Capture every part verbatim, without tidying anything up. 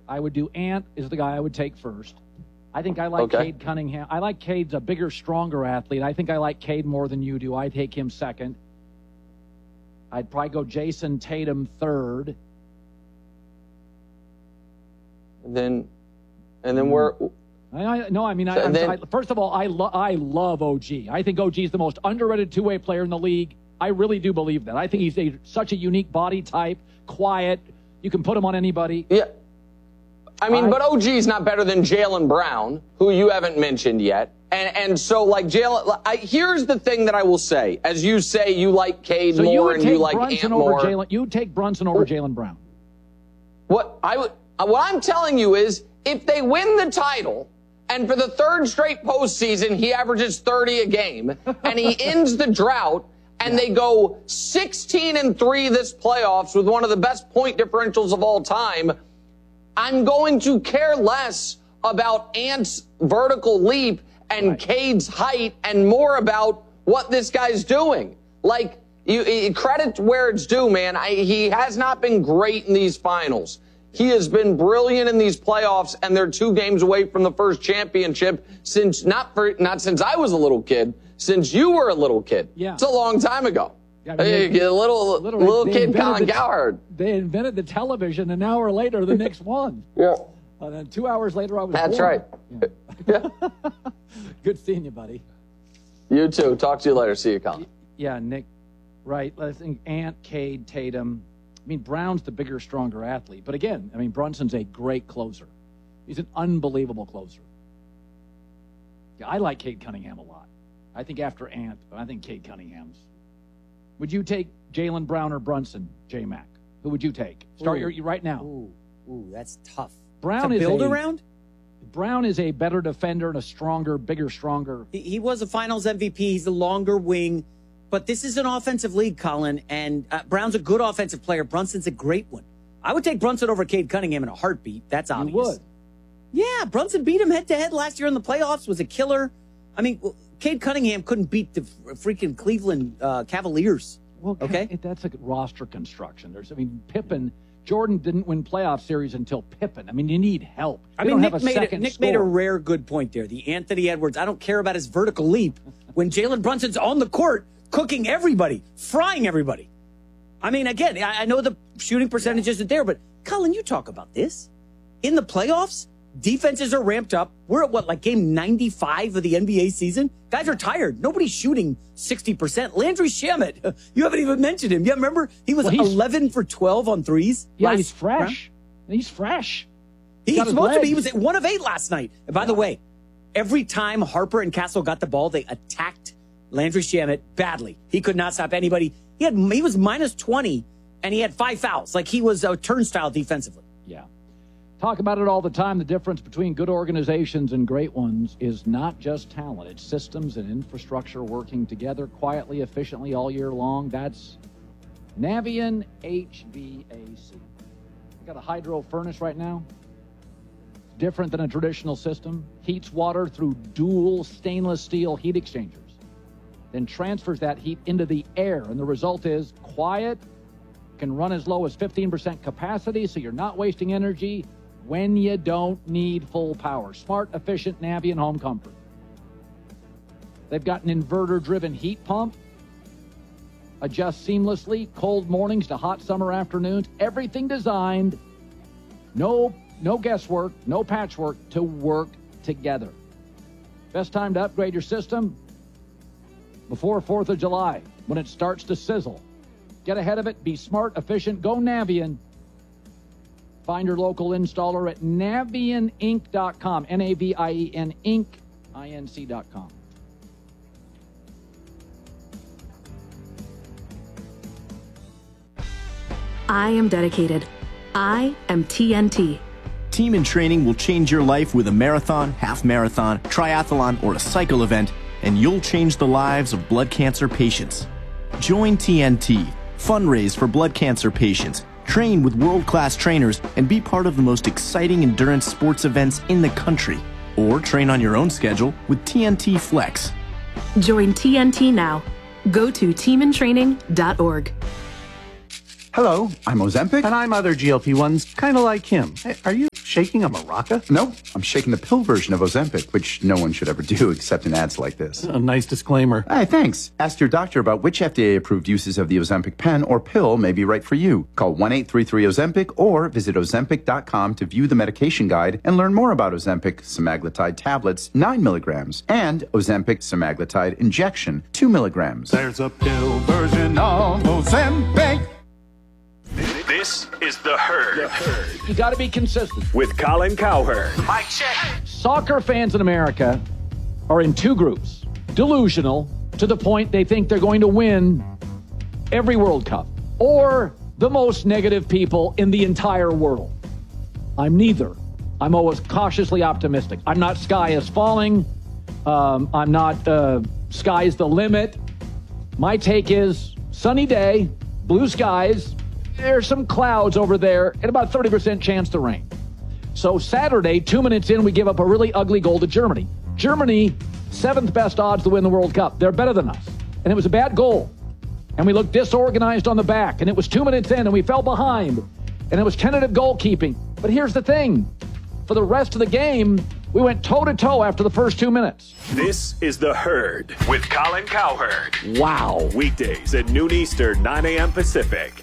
I would do Ant is the guy I would take first. I think I like okay. Cade Cunningham. I like Cade's a bigger, stronger athlete. I think I like Cade more than you do. I take him second. I'd probably go Jason Tatum third. And then, and then we're. I, I, no, I mean, so I, then, I, first of all, I, lo- I love O G. I think O G is the most underrated two-way player in the league. I really do believe that. I think he's a, such a unique body type, quiet. You can put him on anybody. Yeah. I mean, I, but O G's not better than Jaylen Brown, who you haven't mentioned yet. And and so, like, Jaylen, here's the thing that I will say. As you say, you like Cade so more you and you like Brunson Ant over more. Jaylen, you would take Brunson over Jaylen Brown. What, I would, what I'm telling you is, if they win the title, and for the third straight postseason, he averages thirty a game, and he ends the drought, and yeah. they go sixteen and three this playoffs with one of the best point differentials of all time, I'm going to care less about Ant's vertical leap and right. Cade's height and more about what this guy's doing. Like, you, you credit where it's due, man. I, he has not been great in these finals. He has been brilliant in these playoffs, and they're two games away from the first championship since not for not since I was a little kid, since you were a little kid. Yeah. It's a long time ago. I mean, they, a little little, little kid Colin the, Cowherd. They invented the television. An hour later, the Knicks won. Yeah. And then two hours later, I was That's born. right. Yeah. yeah. Good seeing you, buddy. You too. Talk to you later. See you, Colin. Yeah, Nick. Right. I think Ant, Cade, Tatum. I mean, Brown's the bigger, stronger athlete. But again, I mean, Brunson's a great closer. He's an unbelievable closer. Yeah, I like Cade Cunningham a lot. I think after Ant, I think Cade Cunningham's. Would you take Jaylen Brown or Brunson, J-Mac? Who would you take? Start your right now. Ooh, ooh, that's tough. Brown to is build a, around? Brown is a better defender and a stronger, bigger, stronger. He, he was a Finals M V P. He's a longer wing. But this is an offensive league, Colin, and uh, Brown's a good offensive player. Brunson's a great one. I would take Brunson over Cade Cunningham in a heartbeat. That's obvious. You would? Yeah, Brunson beat him head-to-head last year in the playoffs, was a killer. I mean, Cade Cunningham couldn't beat the freaking Cleveland uh, Cavaliers. Well, okay, that's a roster construction. There's, I mean, Pippen, Jordan didn't win playoff series until Pippen. I mean, you need help. You I mean, Nick, have a made, second a, Nick score. made a rare good point there. The Anthony Edwards, I don't care about his vertical leap when Jalen Brunson's on the court cooking everybody, frying everybody. I mean, again, I, I know the shooting percentage isn't there, but Colin, you talk about this. In the playoffs, defenses are ramped up. We're at what, like game ninety-five of the N B A season? Guys are tired. Nobody's shooting sixty percent. Landry Shamet, you haven't even mentioned him. Yeah, remember? He was well, eleven for twelve on threes. Yeah, he's fresh. Round. He's fresh. He's, he's supposed to be. He was at one of eight last night. And by yeah. the way, every time Harper and Castle got the ball, they attacked Landry Shamet badly. He could not stop anybody. He had he was minus twenty, and he had five fouls. Like he was a turnstile defensively. Yeah. Talk about it all the time. The difference between good organizations and great ones is not just talent. It's systems and infrastructure working together quietly, efficiently all year long. That's Navien H V A C. We got a hydro furnace right now. Different than a traditional system. Heats water through dual stainless steel heat exchangers. Then transfers that heat into the air. And the result is quiet, can run as low as fifteen percent capacity, so you're not wasting energy when you don't need full power. Smart, efficient Navien home comfort. They've got an inverter-driven heat pump. Adjusts seamlessly, cold mornings to hot summer afternoons. Everything designed, no, no guesswork, no patchwork, to work together. Best time to upgrade your system? Before fourth of July, when it starts to sizzle. Get ahead of it, be smart, efficient, go Navien. Find your local installer at Navien Inc dot com, N A V I E N Inc, I N C dot com. I am dedicated. I am T N T. Team in Training will change your life with a marathon, half marathon, triathlon, or a cycle event, and you'll change the lives of blood cancer patients. Join T N T, fundraise for blood cancer patients, train with world-class trainers, and be part of the most exciting endurance sports events in the country. Or train on your own schedule with T N T Flex. Join T N T now. Go to team in training dot org. Hello, I'm Ozempic, and I'm other G L P ones kind of like him. Hey, are you shaking a maraca? Nope, I'm shaking the pill version of Ozempic, which no one should ever do except in ads like this. A nice disclaimer. Hey, thanks. Ask your doctor about which F D A-approved uses of the Ozempic pen or pill may be right for you. Call one eight three three Ozempic or visit ozempic dot com to view the medication guide and learn more about Ozempic semaglutide tablets, nine milligrams, and Ozempic semaglutide injection, two milligrams. There's a pill version of Ozempic. This is The Herd. The Herd. You got to be consistent. With Colin Cowherd. Mike check. Soccer fans in America are in two groups. Delusional to the point they think they're going to win every World Cup. Or the most negative people in the entire world. I'm neither. I'm always cautiously optimistic. I'm not sky is falling. Um, I'm not uh, sky's the limit. My take is sunny day, blue skies. There's some clouds over there and about thirty percent chance to rain. So Saturday, two minutes in, we give up a really ugly goal to Germany. Germany, seventh best odds to win the World Cup. They're better than us. And it was a bad goal. And we looked disorganized on the back. And it was two minutes in and we fell behind. And it was tentative goalkeeping. But here's the thing. For the rest of the game, we went toe-to-toe after the first two minutes. This is The Herd with Colin Cowherd. Wow. Weekdays at noon Eastern, nine a.m. Pacific.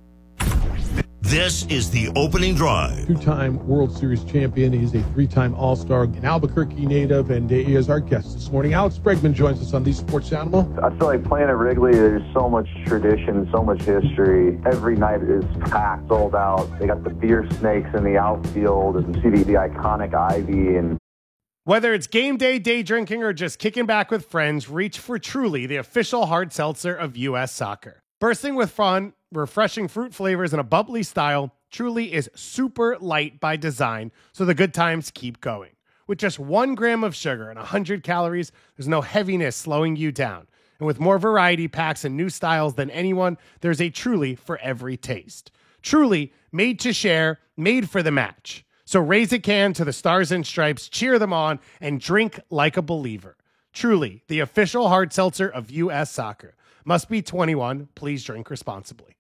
This is the opening drive. Two-time World Series champion. He's a three-time All-Star, an Albuquerque native, and he is our guest this morning. Alex Bregman joins us on the Sports Animal. I feel like playing at Wrigley, there's so much tradition, so much history. Every night is packed, sold out. They got the beer snakes in the outfield, and see the, the iconic ivy. And whether it's game day, day drinking, or just kicking back with friends, reach for Truly, the official hard seltzer of U S Soccer. Bursting with fun, refreshing fruit flavors, and a bubbly style, Truly is super light by design, so the good times keep going. With just one gram of sugar and one hundred calories, there's no heaviness slowing you down. And with more variety packs and new styles than anyone, there's a Truly for every taste. Truly, made to share, made for the match. So raise a can to the Stars and Stripes, cheer them on, and drink like a believer. Truly, the official hard seltzer of U S Soccer. Must be twenty-one. Please drink responsibly.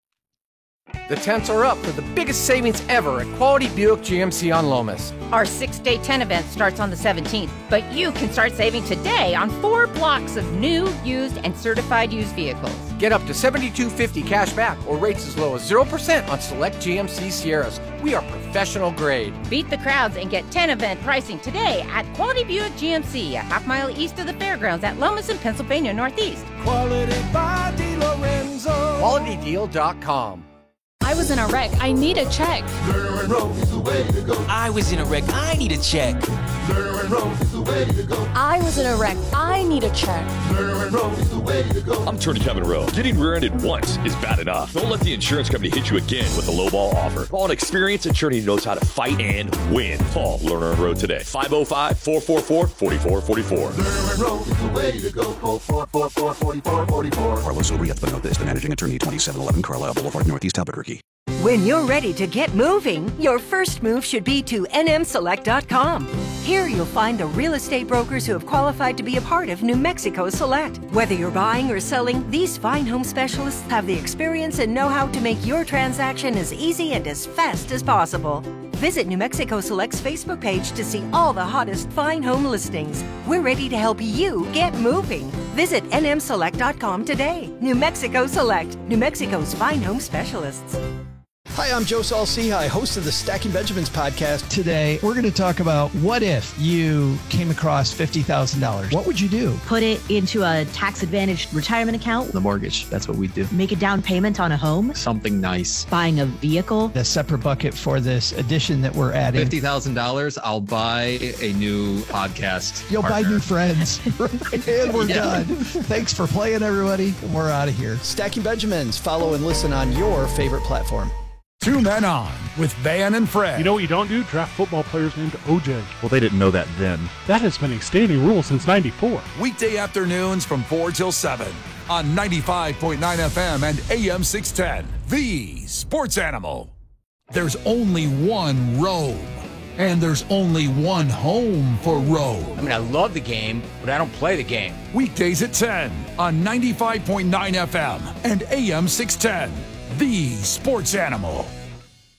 The tents are up for the biggest savings ever at Quality Buick G M C on Lomas. Our six-day tent event starts on the seventeenth, but you can start saving today on four blocks of new, used, and certified used vehicles. Get up to seventy-two fifty cash back or rates as low as zero percent on select G M C Sierras. We are professional grade. Beat the crowds and get tent event pricing today at Quality Buick G M C, a half mile east of the fairgrounds at Lomas in Pennsylvania Northeast. Quality by DeLorenzo. quality deal dot com. I was in a wreck. I need a check. Lerner and Rose is the way to go. I was in a wreck. I need a check. Lerner and Rose is the way to go. I was in a wreck. I need a check. Lerner and Rose is the way to go. I'm Tony Kevin Rowe. Getting rear-ended once is bad enough. Don't let the insurance company hit you again with a lowball offer. Call an experienced attorney who knows how to fight and win. Call Lerner and Rowe today. five oh five, four four four, four four four four. Lerner and Rose is the way to go. Call four four four, four four four four. Carlos O'Brien, the managing attorney, twenty-seven eleven Carlisle Boulevard, Northeast Albuquerque. When you're ready to get moving, your first move should be to N M select dot com. Here you'll find the real estate brokers who have qualified to be a part of New Mexico Select. Whether you're buying or selling, these fine home specialists have the experience and know-how to make your transaction as easy and as fast as possible. Visit New Mexico Select's Facebook page to see all the hottest fine home listings. We're ready to help you get moving. Visit N M select dot com today. New Mexico Select, New Mexico's fine home specialists. Hi, I'm Joe Saul-Sehy, host of the Stacking Benjamins podcast. Today, we're going to talk about what if you came across fifty thousand dollars. What would you do? Put it into a tax-advantaged retirement account. The mortgage. That's what we do. Make a down payment on a home. Something nice. Buying a vehicle. A separate bucket for this addition that we're adding. fifty thousand dollars, I'll buy a new podcast You'll partner. buy new friends. And we're yeah. done. Thanks for playing, everybody. We're out of here. Stacking Benjamins. Follow and listen on your favorite platform. Two Men On with Van and Fred. You know what you don't do? Draft football players named O J. Well, they didn't know that then. That has been a standing rule since ninety-four. Weekday afternoons from four till seven on ninety-five point nine F M and A M six ten. The Sports Animal. There's only one Rome, and there's only one home for Rome. I mean, I love the game, but I don't play the game. Weekdays at ten on ninety-five point nine F M and A M six ten. The Sports Animal.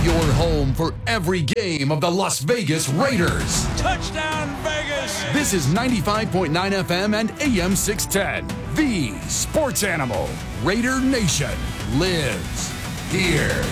your home for every game of the Las Vegas Raiders. Touchdown, Vegas! This is ninety-five point nine F M and A M six ten. The Sports Animal. Raider Nation lives here.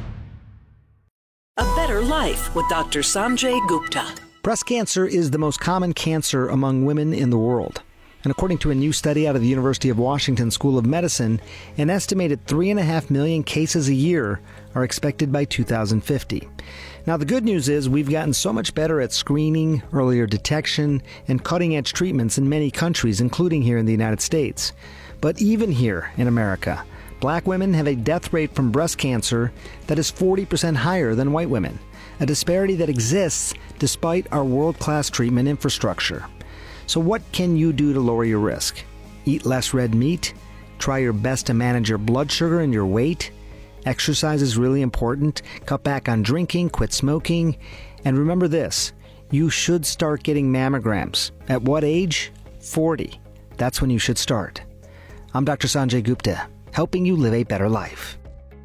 A Better Life with Doctor Sanjay Gupta. Breast cancer is the most common cancer among women in the world. And according to a new study out of the University of Washington School of Medicine, an estimated three and a half million cases a year are expected by two thousand fifty. Now, the good news is we've gotten so much better at screening, earlier detection, and cutting-edge treatments in many countries, including here in the United States. But even here in America, black women have a death rate from breast cancer that is forty percent higher than white women, a disparity that exists despite our world-class treatment infrastructure. So what can you do to lower your risk? Eat less red meat? Try your best to manage your blood sugar and your weight? Exercise is really important. Cut back on drinking, quit smoking. And remember this, you should start getting mammograms. At what age? forty. That's when you should start. I'm Doctor Sanjay Gupta, helping you live a better life.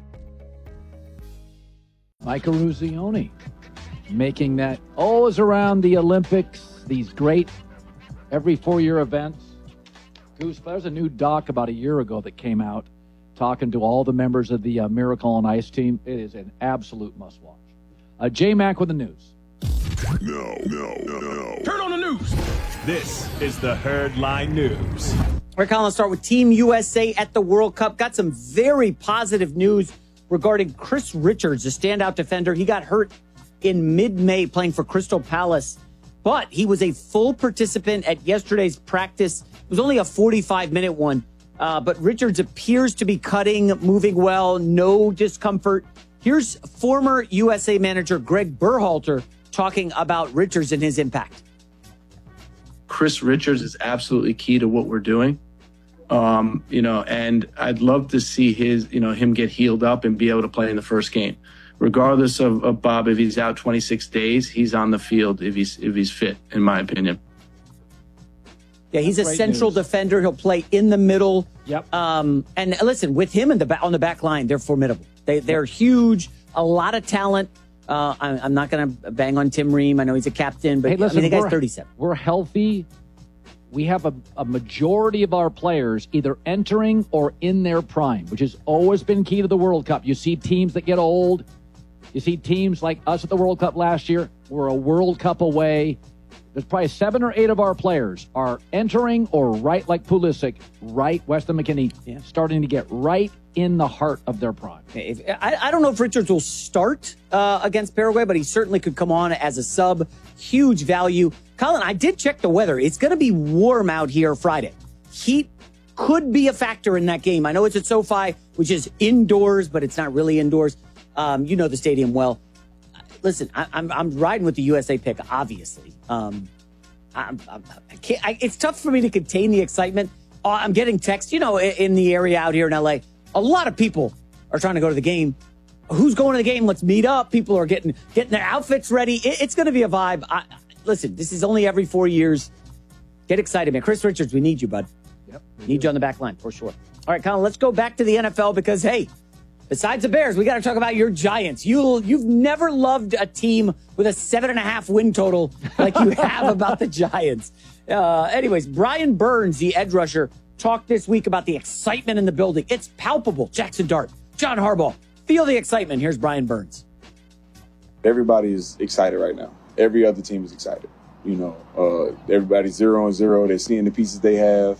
Michael Ruzioni making that always around the Olympics, these great every four-year events. Goose, there's a new doc about a year ago that came out talking to all the members of the uh, Miracle on Ice team. It is an absolute must-watch. Uh, J-Mac with the news. No, no, no, no. Turn on the news. This is the Herd Line News. All right, Colin, let's start with Team U S A at the World Cup. Got some very positive news regarding Chris Richards, a standout defender. He got hurt in mid-May playing for Crystal Palace, but he was a full participant at yesterday's practice. It was only a forty-five minute one, uh, but Richards appears to be cutting, moving well, no discomfort. Here's former U S A manager Greg Berhalter talking about Richards and his impact. Chris Richards is absolutely key to what we're doing. Um, you know, and I'd love to see his, you know, him get healed up and be able to play in the first game. Regardless of, of Bob, if he's out twenty-six days, he's on the field if he's if he's fit, in my opinion. Yeah, he's a central defender. He'll play in the middle. Yep. Um, and listen, with him in the ba- on the back line, they're formidable. They they're huge, a lot of talent. Uh, I'm, I'm not going to bang on Tim Ream. I know he's a captain, but hey, listen, I mean, the guy's we're, thirty-seven. We're healthy. We have a, a majority of our players either entering or in their prime, which has always been key to the World Cup. You see teams that get old. You see teams like us at the World Cup last year. We're a World Cup away. There's probably seven or eight of our players are entering or right, like Pulisic, right, Weston McKennie, yeah. starting to get right in the heart of their prime. If, I, I don't know if Richards will start uh, against Paraguay, but he certainly could come on as a sub. Huge value. Colin, I did check the weather. It's going to be warm out here Friday. Heat could be a factor in that game. I know it's at SoFi, which is indoors, but it's not really indoors. Um, you know the stadium well. Listen, I, I'm I'm riding with the U S A pick, obviously. Um, I'm, I'm, I can't, I, it's tough for me to contain the excitement. Uh, I'm getting texts, you know, in, in the area out here in L A. A lot of people are trying to go to the game. Who's going to the game? Let's meet up. People are getting getting their outfits ready. It, it's going to be a vibe. I, listen, this is only every four years. Get excited, man. Chris Richards, we need you, bud. Yep, need you on the back line for sure. All right, Colin, let's go back to the N F L because, hey, besides the Bears, we got to talk about your Giants. You, you've never loved a team with a seven and a half win total like you have about the Giants. Uh, anyways, Brian Burns, the edge rusher, talked this week about the excitement in the building. It's palpable. Jackson Dart, John Harbaugh, feel the excitement. Here's Brian Burns. Everybody is excited right now. Every other team is excited. You know, uh, everybody's zero and zero. They're seeing the pieces they have,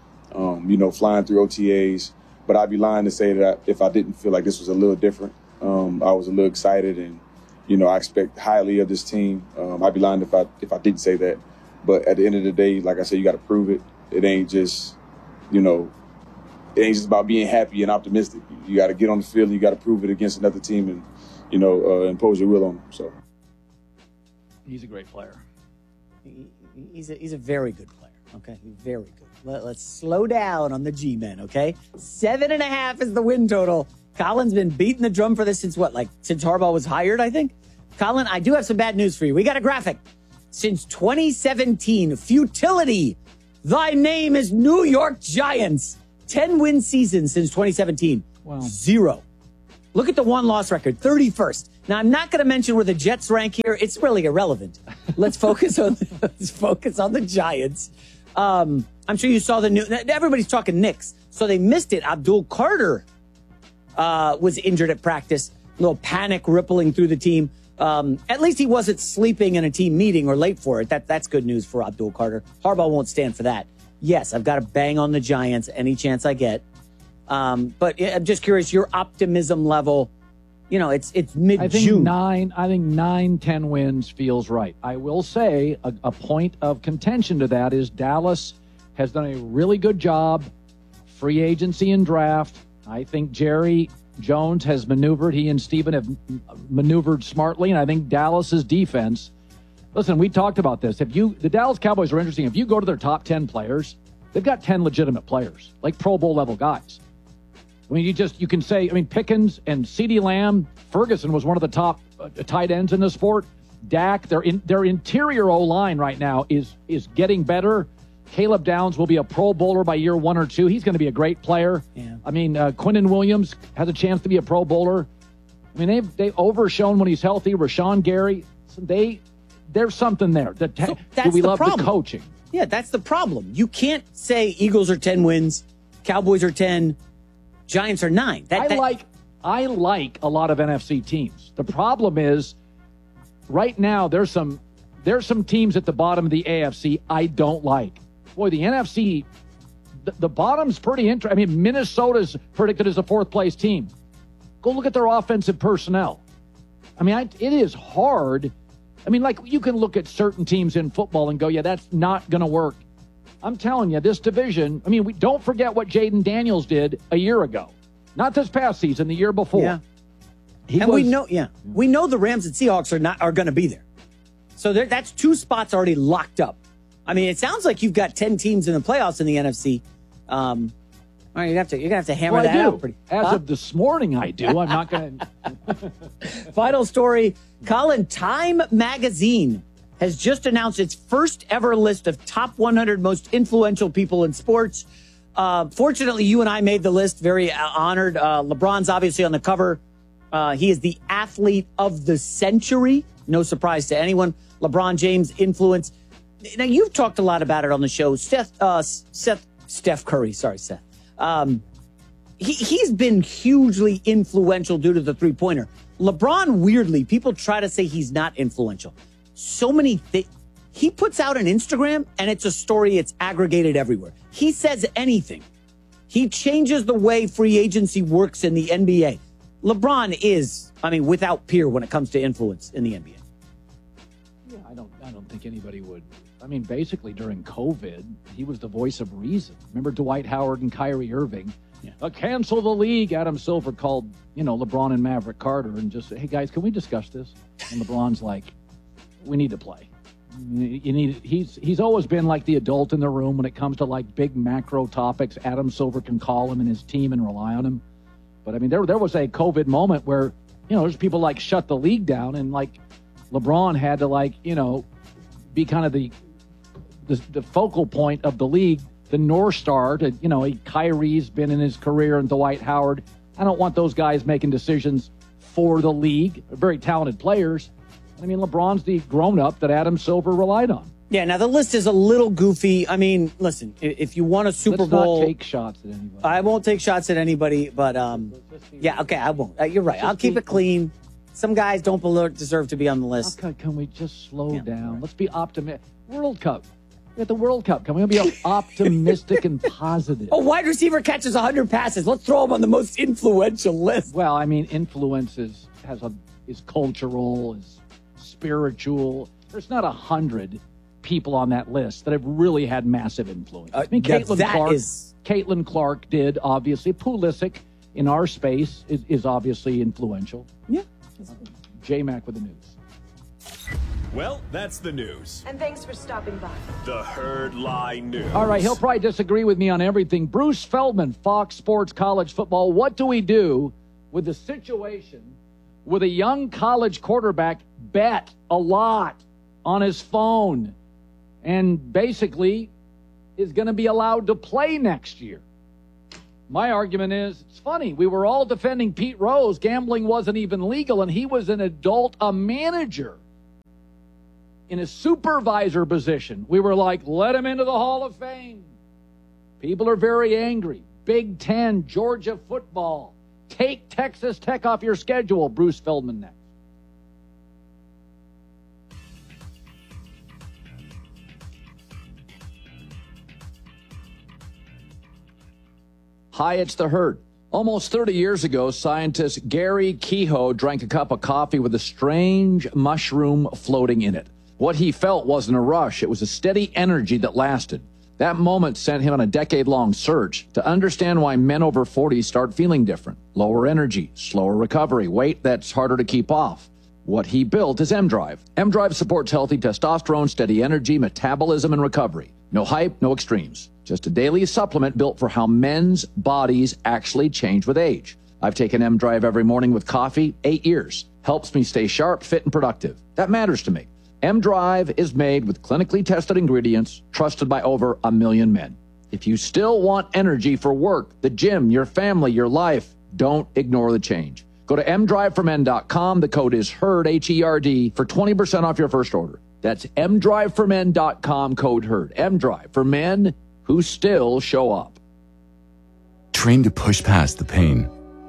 um, you know, flying through O T As. But I'd be lying to say that if I didn't feel like this was a little different, um, I was a little excited, and you know I expect highly of this team. Um, I'd be lying if I if I didn't say that. But at the end of the day, like I said, you got to prove it. It ain't just, you know, it ain't just about being happy and optimistic. You got to get on the field and you got to prove it against another team, and you know uh, impose your will on them. So he's a great player. He, he's a, he's a very good player. Okay, very good. Let, let's slow down on the G-men, okay? Seven and a half is the win total. Colin's been beating the drum for this since what, like since Harbaugh was hired, I think? Colin, I do have some bad news for you. We got a graphic. Since twenty seventeen, futility. Thy name is New York Giants. Ten win seasons since twenty seventeen. Wow. Zero. Look at the one-loss record, thirty-first. Now, I'm not going to mention where the Jets rank here. It's really irrelevant. Let's focus on let's focus on the Giants. Um, I'm sure you saw the new. Everybody's talking Knicks, so they missed it. Abdul Carter uh, was injured at practice. A little panic rippling through the team. Um, at least he wasn't sleeping in a team meeting or late for it. That that's good news for Abdul Carter. Harbaugh won't stand for that. Yes, I've got to bang on the Giants any chance I get. Um, but I'm just curious, your optimism level. You know, it's it's mid June. I think nine. I think nine, ten wins feels right. I will say a, a point of contention to that is Dallas has done a really good job, free agency and draft. I think Jerry Jones has maneuvered. He and Steven have maneuvered smartly, and I think Dallas's defense. Listen, we talked about this. If you the Dallas Cowboys are interesting. If you go to their top ten players, they've got ten legitimate players, like Pro Bowl level guys. I mean, you just, you can say, I mean, Pickens and CeeDee Lamb, Ferguson was one of the top uh, tight ends in the sport. Dak, their in, their interior O-line right now is is getting better. Caleb Downs will be a Pro Bowler by year one or two. He's going to be a great player. Yeah. I mean, uh, Quinnen Williams has a chance to be a Pro Bowler. I mean, they've, they've overshown when he's healthy. Rashawn Gary, so they, there's something there. The te- so that's do we the love problem. the coaching? Yeah, that's the problem. You can't say Eagles are ten wins, Cowboys are ten, Giants are nine. That, I that, like I like a lot of N F C teams. The problem is right now there's some there's some teams at the bottom of the A F C I don't like. Boy, the N F C, the, the bottom's pretty interesting. I mean, Minnesota's predicted as a fourth place team. Go look at their offensive personnel. I mean, I, it is hard. I mean, like you can look at certain teams in football and go, yeah, that's not going to work. I'm telling you, this division, I mean, we don't forget what Jaden Daniels did a year ago. Not this past season, the year before. Yeah. He and was, we know, yeah, we know the Rams and Seahawks are not are going to be there. So there, that's two spots already locked up. I mean, it sounds like you've got ten teams in the playoffs in the N F C. Um, all right, you have to you're gonna have to hammer well, that I do. out. Pretty, As huh? of this morning, I do. I'm not going to. Final story, Colin. Time Magazine has just announced its first ever list of top one hundred most influential people in sports. Uh, fortunately, you and I made the list. Very uh, honored. Uh, LeBron's obviously on the cover. Uh, he is the athlete of the century. No surprise to anyone. LeBron James' influence. Now, you've talked a lot about it on the show. Steph, uh, Seth, Steph Curry. Sorry, Seth. Um, he, he's been hugely influential due to the three-pointer. LeBron, weirdly, people try to say he's not influential. So many things. He puts out an Instagram, and it's a story. It's aggregated everywhere. He says anything. He changes the way free agency works in the N B A. LeBron is, I mean, without peer when it comes to influence in the N B A. Yeah, I don't, I don't think anybody would. I mean, basically during COVID, he was the voice of reason. Remember Dwight Howard and Kyrie Irving? Yeah. Uh, cancel the league. Adam Silver called, you know, LeBron and Maverick Carter and just said, hey, guys, can we discuss this? And LeBron's like, we need to play. You need. He's he's always been like the adult in the room when it comes to like big macro topics. Adam Silver can call him and his team and rely on him. But I mean, there there was a COVID moment where, you know, there's people like shut the league down and like LeBron had to like, you know, be kind of the the, the focal point of the league, the North Star to, you know, Kyrie's been in his career and Dwight Howard. I don't want those guys making decisions for the league. They're very talented players. I mean, LeBron's the grown-up that Adam Silver relied on. Yeah, now the list is a little goofy. I mean, listen, if you want a Super Let's Bowl... not take shots at anybody. I won't take shots at anybody, but, um, yeah, okay, I won't. Uh, you're right. I'll keep it clean. Some guys don't deserve to be on the list. Okay, can we just slow yeah. down? Let's be optimistic. World Cup. We got the World Cup coming. We're going to be optimistic and positive. A wide receiver catches one hundred passes. Let's throw him on the most influential list. Well, I mean, influence is, has a, is cultural, is spiritual. There's not a hundred people on that list that have really had massive influence. Uh, I mean, that, Caitlin that Clark. Is... Caitlin Clark did, obviously. Pulisic in our space is, is obviously influential. Yeah. Uh, J-Mac with the news. Well, that's the news. And thanks for stopping by. The Herd Lie News. All right, he'll probably disagree with me on everything. Bruce Feldman, Fox Sports College Football. What do we do with the situation with a young college quarterback bet a lot on his phone and basically is going to be allowed to play next year? My argument is, it's funny, we were all defending Pete Rose. Gambling wasn't even legal, and he was an adult, a manager in a supervisor position. We were like, let him into the Hall of Fame. People are very angry. Big Ten, Georgia football. Take Texas Tech off your schedule. Bruce Feldman next. Hi, it's The Herd. Almost thirty years ago, scientist Gary Kehoe drank a cup of coffee with a strange mushroom floating in it. What he felt wasn't a rush. It was a steady energy that lasted. That moment sent him on a decade-long search to understand why men over forty start feeling different. Lower energy, slower recovery, weight that's harder to keep off. What he built is M-Drive. M-Drive supports healthy testosterone, steady energy, metabolism, and recovery. No hype, no extremes. Just a daily supplement built for how men's bodies actually change with age. I've taken M-Drive every morning with coffee, eight years. Helps me stay sharp, fit, and productive. That matters to me. M-Drive is made with clinically tested ingredients, trusted by over a million men. If you still want energy for work, the gym, your family, your life, don't ignore the change. Go to m drive for men dot com. The code is HERD, H E R D, for twenty percent off your first order. That's m drive for men dot com, code HERD. M-Drive for men who still show up. Train to push past the pain.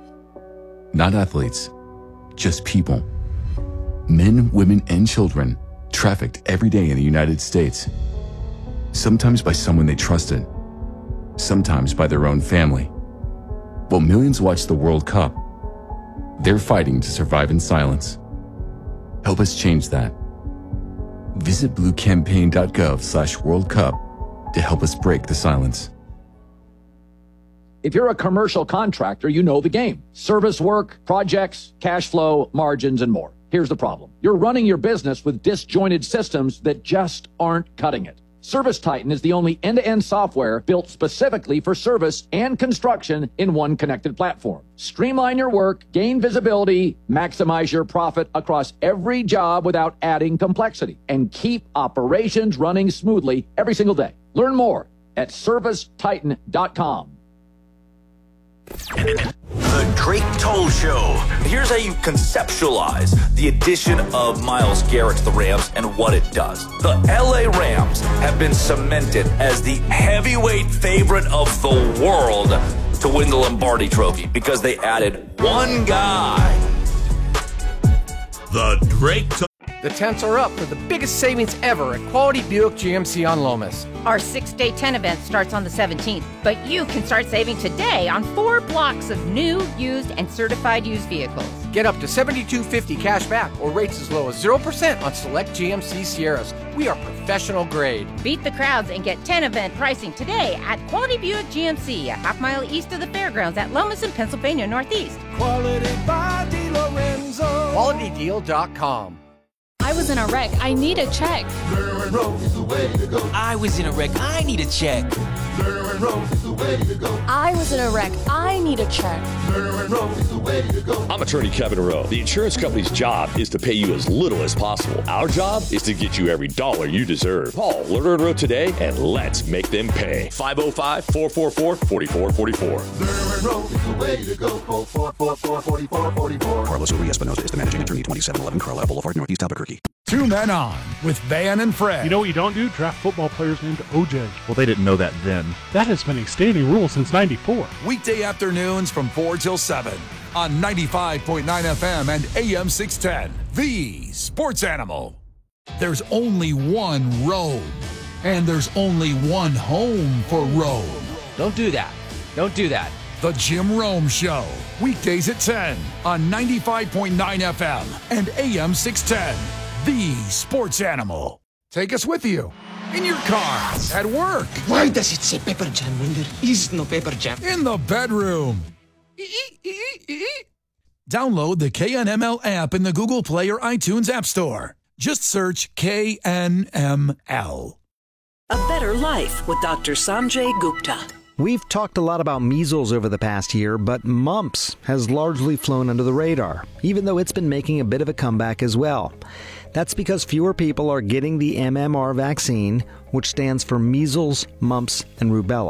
Not athletes, just people. Men, women, and children trafficked every day in the United States. Sometimes by someone they trusted, sometimes by their own family. While millions watch the World Cup, they're fighting to survive in silence. Help us change that. Visit blue campaign dot gov slash World Cup to help us break the silence. If you're a commercial contractor, you know the game. Service work, projects, cash flow, margins, and more. Here's the problem. You're running your business with disjointed systems that just aren't cutting it. ServiceTitan is the only end-to-end software built specifically for service and construction in one connected platform. Streamline your work, gain visibility, maximize your profit across every job without adding complexity, and keep operations running smoothly every single day. Learn more at service titan dot com. The Drake Toll Show. Here's how you conceptualize the addition of Myles Garrett to the Rams and what it does. The L A Rams have been cemented as the heavyweight favorite of the world to win the Lombardi Trophy because they added one guy. The Drake Toll. The temps are up for the biggest savings ever at Quality Buick G M C on Lomas. Our six-day tent event starts on the seventeenth, but you can start saving today on four blocks of new, used, and certified used vehicles. Get up to seventy-two dollars and fifty cents cash back or rates as low as zero percent on select G M C Sierras. We are professional grade. Beat the crowds and get tent event pricing today at Quality Buick G M C, a half mile east of the fairgrounds at Lomas in Pennsylvania Northeast. Quality by DeLorenzo. quality deal dot com. I was in a wreck. I need a check. Lerner and Rose is the way to go. I was in a wreck. I need a check. Lerner and Rose is the way to go. I was in a wreck. I need a check. Lerner and Rose is the way to go. I'm attorney Kevin Rowe. The insurance company's job is to pay you as little as possible. Our job is to get you every dollar you deserve. Call Lerner and Rowe today and let's make them pay. five oh five, four four four, four four four four. Lerner and Rose is the way to go. Call four four four, four four four four. Carlos Urias-Espinosa is the managing attorney, twenty-seven eleven Carlisle Boulevard, Northeast Albuquerque. Two men on with Van and Fred. You know what you don't do? Draft football players named O J. Well, they didn't know that then. That has been a standing rule since ninety-four. Weekday afternoons from four till seven on ninety-five point nine F M and A M six ten. The Sports Animal. There's only one Rome, and there's only one home for Rome. Don't do that. Don't do that. The Jim Rome Show. Weekdays at ten on ninety-five point nine F M and A M six ten. The Sports Animal. Take us with you. In your car. At work. Why does it say pepper jam when there is no pepper jam? In the bedroom. Download the K N M L app in the Google Play or iTunes App Store. Just search K N M L. A Better Life with Doctor Sanjay Gupta. We've talked a lot about measles over the past year, but mumps has largely flown under the radar, even though it's been making a bit of a comeback as well. That's because fewer people are getting the M M R vaccine, which stands for measles, mumps, and rubella.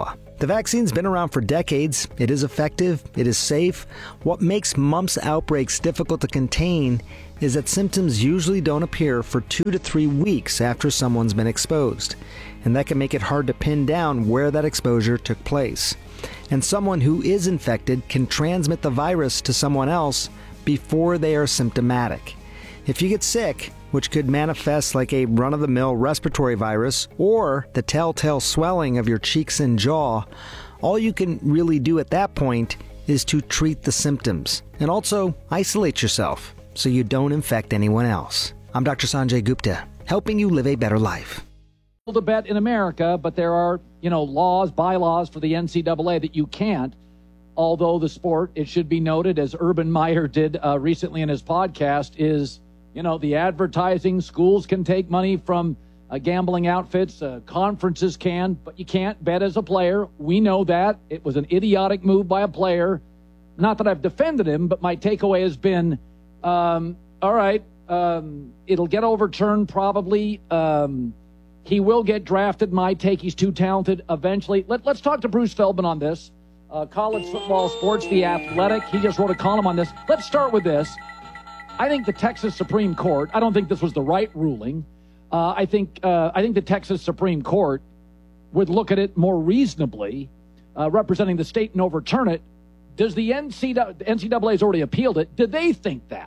The vaccine's been around for decades. It is effective. It is safe. What makes mumps outbreaks difficult to contain is that symptoms usually don't appear for two to three weeks after someone's been exposed. And that can make it hard to pin down where that exposure took place. And someone who is infected can transmit the virus to someone else before they are symptomatic. If you get sick, which could manifest like a run-of-the-mill respiratory virus or the telltale swelling of your cheeks and jaw, all you can really do at that point is to treat the symptoms and also isolate yourself so you don't infect anyone else. I'm Doctor Sanjay Gupta, helping you live a better life. To bet in America, but there are, you know, laws, bylaws for the N C double A that you can't. Although the sport, it should be noted, as Urban Meyer did uh, recently in his podcast, is, you know, the advertising. Schools can take money from uh, gambling outfits, uh, conferences can, but you can't bet as a player. We know that. It was an idiotic move by a player. Not that I've defended him, but my takeaway has been, um, all right, um, it'll get overturned probably. Um, he will get drafted. My take, he's too talented eventually. Let, let's talk to Bruce Feldman on this. Uh, college football sports, The Athletic. He just wrote a column on this. Let's start with this. I think the Texas Supreme Court, I don't think this was the right ruling. Uh, I think uh, I think the Texas Supreme Court would look at it more reasonably, uh, representing the state, and overturn it. Does the N C double A, the N C double A has already appealed it. Did they think that?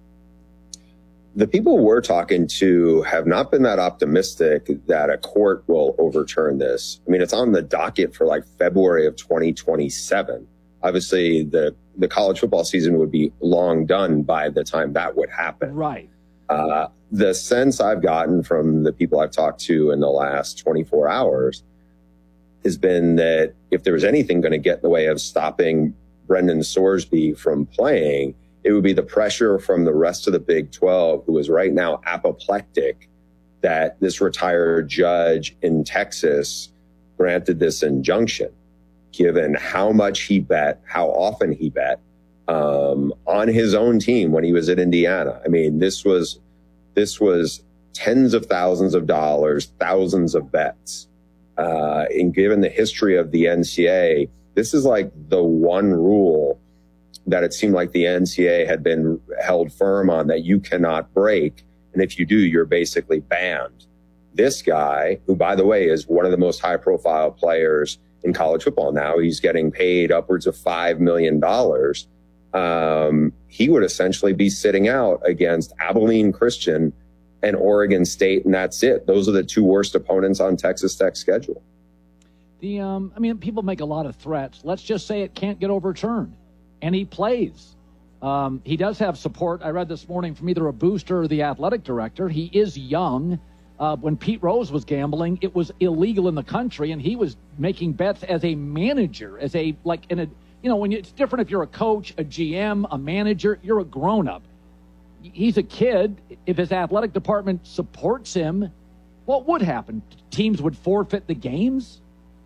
The people we're talking to have not been that optimistic that a court will overturn this. I mean, it's on the docket for like February of twenty twenty-seven. Obviously, the, the college football season would be long done by the time that would happen. Right. Uh, the sense I've gotten from the people I've talked to in the last twenty-four hours has been that if there was anything going to get in the way of stopping Brendan Sorsby from playing, it would be the pressure from the rest of the Big twelve, who is right now apoplectic, that this retired judge in Texas granted this injunction, given how much he bet, how often he bet um, on his own team when he was at Indiana. I mean, this was this was tens of thousands of dollars, thousands of bets. Uh, and given the history of the N C A A, this is like the one rule that it seemed like the N C A A had been held firm on, that you cannot break. And if you do, you're basically banned. This guy, who, by the way, is one of the most high profile players in college football now, he's getting paid upwards of five million dollars. Um, he would essentially be sitting out against Abilene Christian and Oregon State. And that's it. Those are the two worst opponents on Texas Tech's schedule. The, um, I mean, people make a lot of threats. Let's just say it can't get overturned. And he plays. Um, he does have support. I read this morning from either a booster or the athletic director. He is young. Uh, when Pete Rose was gambling, it was illegal in the country, and he was making bets as a manager, as a, like, in a, you know, when you, it's different if you're a coach, a G M, a manager, you're a grown-up. He's a kid. If his athletic department supports him, what would happen? Teams would forfeit the games?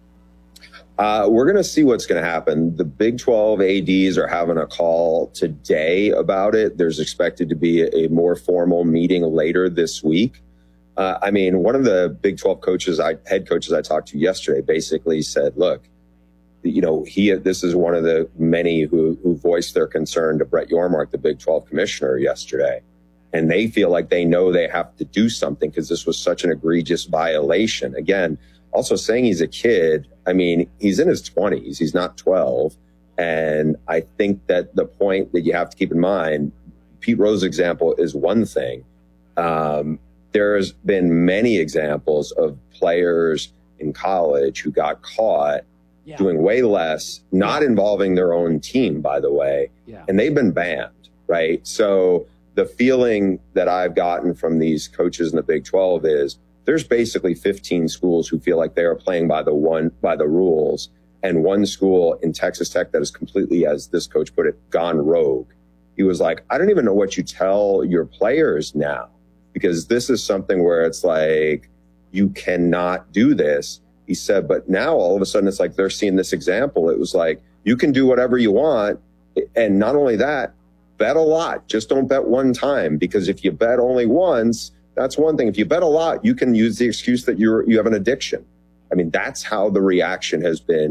Uh, we're going to see what's going to happen. The Big twelve A Ds are having a call today about it. There's expected to be a, a more formal meeting later this week. Uh, I mean, one of the Big twelve coaches, I head coaches I talked to yesterday, basically said, "Look, you know, he this is one of the many who who voiced their concern to Brett Yormark, the Big twelve commissioner, yesterday, and they feel like they know they have to do something because this was such an egregious violation." Again, also saying he's a kid. I mean, he's in his twenties. He's not twelve. And I think that the point that you have to keep in mind, Pete Rose's example is one thing. Um, there's been many examples of players in college who got caught yeah. doing way less, not yeah. involving their own team, by the way, yeah. and they've been banned, right? So the feeling that I've gotten from these coaches in the Big twelve is, there's basically fifteen schools who feel like they are playing by the one, by the rules, and one school in Texas Tech that is completely, as this coach put it, gone rogue. He was like, I don't even know what you tell your players now, because this is something where it's like, you cannot do this. He said, but now all of a sudden it's like they're seeing this example. It was like, you can do whatever you want. And not only that, bet a lot. Just don't bet one time, because if you bet only once, that's one thing. If you bet a lot, you can use the excuse that you're, you have an addiction. I mean, that's how the reaction has been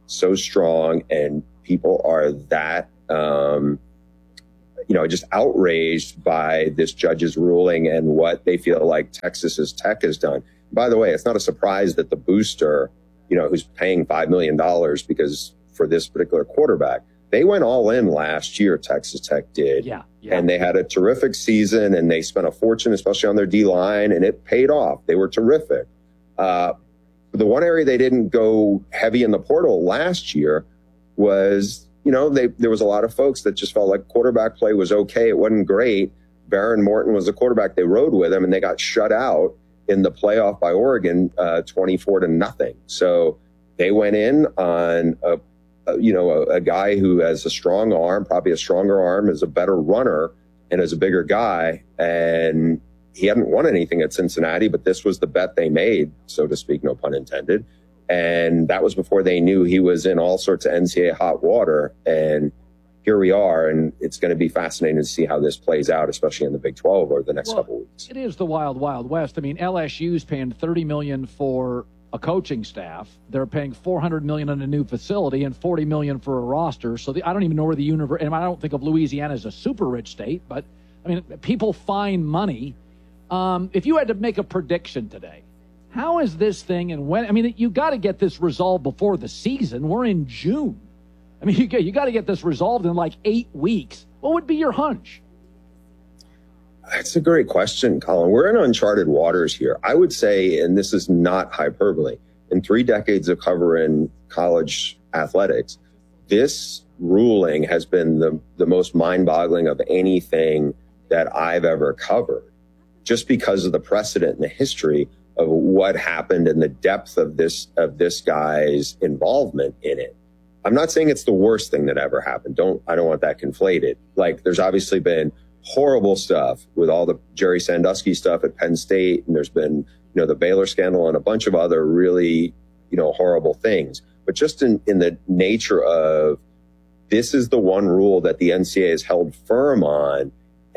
so strong and people are that, um, you know, just outraged by this judge's ruling and what they feel like Texas's Tech has done. By the way, it's not a surprise that the booster, you know, who's paying five million dollars because for this particular quarterback, they went all in last year, Texas Tech did. Yeah, yeah. And they had a terrific season and they spent a fortune, especially on their D-line, and it paid off. They were terrific. Uh, the one area they didn't go heavy in the portal last year was, you know, they, there was a lot of folks that just felt like quarterback play was okay. It wasn't great. Baron Morton was the quarterback. They rode with him and they got shut out in the playoff by Oregon, uh, twenty-four to nothing. So they went in on a, a you know, a, a guy who has a strong arm, probably a stronger arm, is a better runner and is a bigger guy. And he hadn't won anything at Cincinnati, but this was the bet they made, so to speak, no pun intended. And that was before they knew he was in all sorts of N C double A hot water. And here we are, and it's going to be fascinating to see how this plays out, especially in the Big twelve over the next well, couple of weeks. It is the wild, wild west. I mean, L S U's paying thirty million dollars for a coaching staff. They're paying four hundred million dollars on a new facility and forty million dollars for a roster. So the, I don't even know where the universe, and I don't think of Louisiana as a super rich state, but I mean, people find money. Um, if you had to make a prediction today, how is this thing and when? I mean, you got to get this resolved before the season. We're in June. I mean, you get, you got to get this resolved in like eight weeks. What would be your hunch? That's a great question, Colin. We're in uncharted waters here. I would say, and this is not hyperbole, in three decades of covering college athletics, this ruling has been the, the most mind-boggling of anything that I've ever covered, just because of the precedent and the history of what happened and the depth of this of this guy's involvement in it. I'm not saying it's the worst thing that ever happened. Don't I don't want that conflated. Like, there's obviously been horrible stuff with all the Jerry Sandusky stuff at Penn State, and there's been, you know, the Baylor scandal and a bunch of other really, you know, horrible things. But just in, in the nature of, this is the one rule that the N C double A has held firm on,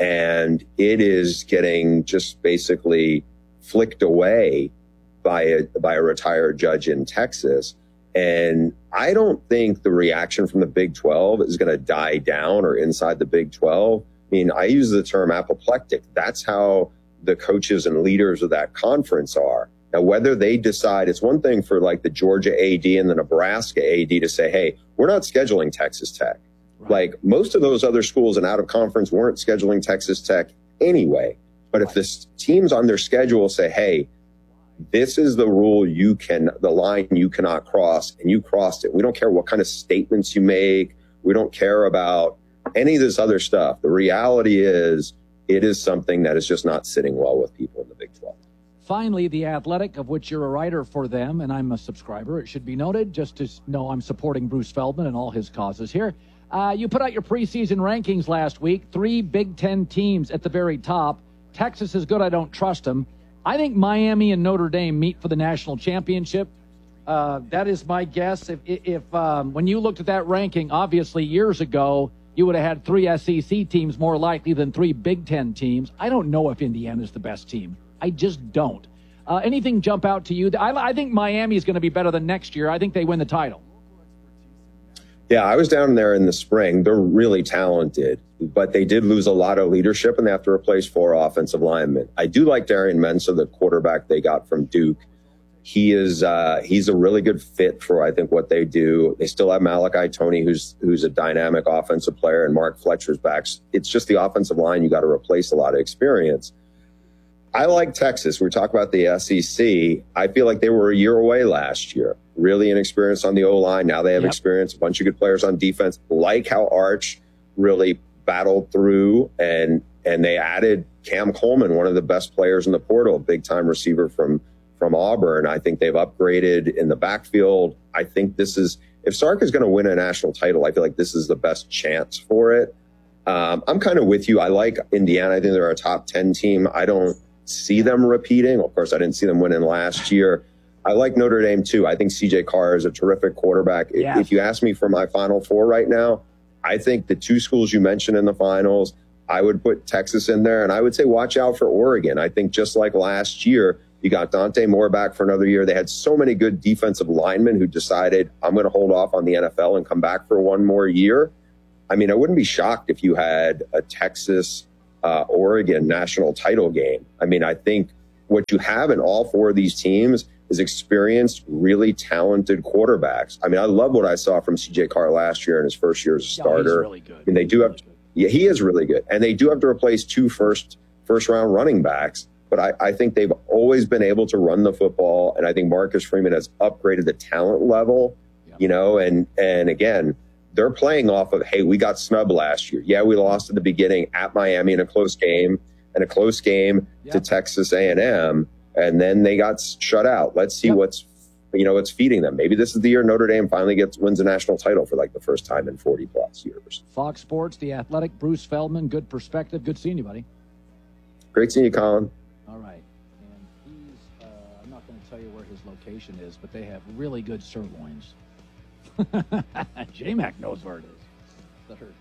and it is getting just basically flicked away by a by a retired judge in Texas. And I don't think the reaction from the Big twelve is going to die down or inside the Big twelve. I mean, I use the term apoplectic. That's how the coaches and leaders of that conference are. Now, whether they decide, it's one thing for like the Georgia A D and the Nebraska A D to say, hey, we're not scheduling Texas Tech. Right. Like, most of those other schools and out of conference weren't scheduling Texas Tech anyway. But if the teams on their schedule say, hey, this is the rule you can, the line you cannot cross, and you crossed it. We don't care what kind of statements you make. We don't care about any of this other stuff. The reality is, it is something that is just not sitting well with people in the Big twelve. Finally, The Athletic, of which you're a writer for them, and I'm a subscriber, it should be noted, just to know I'm supporting Bruce Feldman and all his causes here. Uh, you put out your preseason rankings last week. Three Big Ten teams at the very top. Texas is good. I don't trust them. I think Miami and Notre Dame meet for the national championship. Uh, that is my guess. If, if um, when you looked at that ranking, obviously years ago, you would have had three S E C teams more likely than three Big Ten teams. I don't know if Indiana's the best team. I just don't. Uh, anything jump out to you? I, I think Miami is going to be better than next year. I think they win the title. Yeah, I was down there in the spring. They're really talented, but they did lose a lot of leadership, and they have to replace four offensive linemen. I do like Darian Mensah, the quarterback they got from Duke. He is uh, he's a really good fit for, I think, what they do. They still have Malachi Toney, who's who's a dynamic offensive player, and Mark Fletcher's back. It's just the offensive line. You got to replace a lot of experience. I like Texas. We talk about the S E C. I feel like they were a year away last year. Really inexperienced on the O-line. Now they have yep. experience, a bunch of good players on defense. Like how Arch really battled through, and and they added Cam Coleman, one of the best players in the portal, big-time receiver from, from Auburn. I think they've upgraded in the backfield. I think this is, if Sark is going to win a national title, I feel like this is the best chance for it. Um, I'm kind of with you. I like Indiana. I think they're a top ten team. I don't see them repeating. Of course, I didn't see them winning last year. I like Notre Dame, too. I think C J Carr is a terrific quarterback. Yeah. If you ask me for my Final Four right now, I think the two schools you mentioned in the finals, I would put Texas in there, and I would say watch out for Oregon. I think just like last year, You got Dante Moore back for another year. They had so many good defensive linemen who decided, I'm going to hold off on the N F L and come back for one more year. I mean, I wouldn't be shocked if you had a Texas, uh, Oregon national title game. I mean, I think what you have in all four of these teams is experienced, really talented quarterbacks. I mean, I love what I saw from C J Carr last year in his first year as a starter. Yeah, he's really good. I mean, they do have to, yeah, he is really good. And they do have to replace two first, first round running backs. But I, I think they've always been able to run the football. And I think Marcus Freeman has upgraded the talent level, yeah. you know, and, and again, they're playing off of, hey, we got snubbed last year. Yeah, we lost at the beginning at Miami in a close game and a close game yeah. to Texas A and M. And then they got shut out. Let's see yeah. what's, you know, what's feeding them. Maybe this is the year Notre Dame finally gets wins a national title for like the first time in forty plus years. Fox Sports, The Athletic, Bruce Feldman, good perspective. Good seeing you, buddy. Great seeing you, Colin. All right. And he's, uh, I'm not going to tell you where his location is, but they have really good sirloins. J-Mac knows where it is. The herd.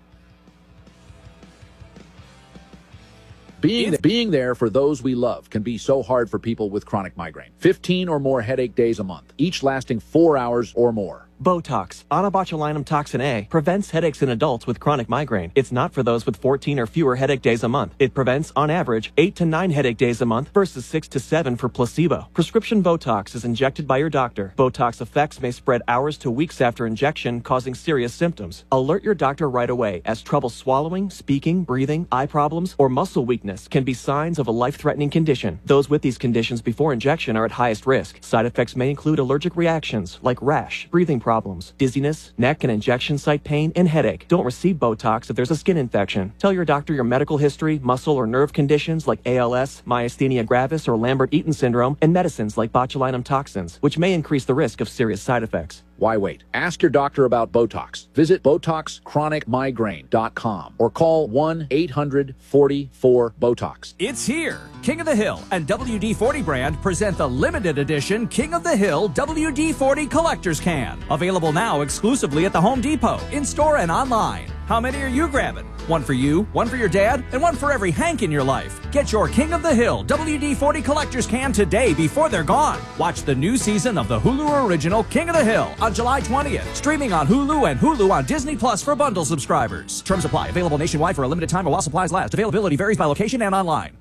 Being, being there for those we love can be so hard for people with chronic migraine. fifteen or more headache days a month, each lasting four hours or more. Botox, onabotulinum toxin A, prevents headaches in adults with chronic migraine. It's not for those with fourteen or fewer headache days a month. It prevents, on average, eight to nine headache days a month versus six to seven for placebo. Prescription Botox is injected by your doctor. Botox effects may spread hours to weeks after injection, causing serious symptoms. Alert your doctor right away, as trouble swallowing, speaking, breathing, eye problems, or muscle weakness can be signs of a life-threatening condition. Those with these conditions before injection are at highest risk. Side effects may include allergic reactions like rash, breathing problems, dizziness, neck and injection site pain, and headache. Don't receive Botox if there's a skin infection. Tell your doctor your medical history, muscle or nerve conditions like A L S, myasthenia gravis, or Lambert-Eaton syndrome, and medicines like botulinum toxins, which may increase the risk of serious side effects. Why wait? Ask your doctor about Botox. Visit Botox Chronic Migraine dot com or call one eight hundred forty-four BOTOX. It's here. King of the Hill and W D forty brand present the limited edition King of the Hill W D forty Collector's Can. Available now exclusively at the Home Depot, in-store and online. How many are you grabbing? One for you, one for your dad, and one for every Hank in your life. Get your King of the Hill W D forty Collector's Can today before they're gone. Watch the new season of the Hulu original King of the Hill on July twentieth. Streaming on Hulu and Hulu on Disney Plus for bundle subscribers. Terms apply. Available nationwide for a limited time or while supplies last. Availability varies by location and online.